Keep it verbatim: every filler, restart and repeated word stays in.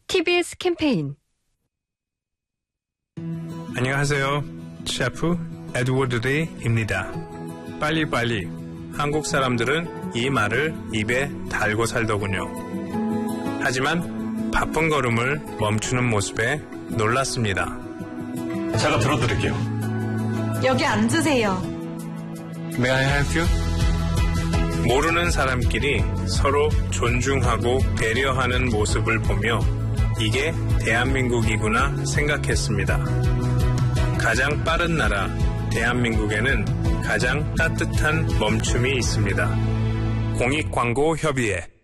티비에스 캠페인. 안녕하세요. 셰프 에드워드 리입니다. 빨리빨리. 한국 사람들은 이 말을 입에 달고 살더군요. 하지만 바쁜 걸음을 멈추는 모습에 놀랐습니다. 제가 들어드릴게요. 여기 앉으세요. May I help you? 모르는 사람끼리 서로 존중하고 배려하는 모습을 보며 이게 대한민국이구나 생각했습니다. 가장 빠른 나라 대한민국에는 가장 따뜻한 멈춤이 있습니다. 공익광고협의회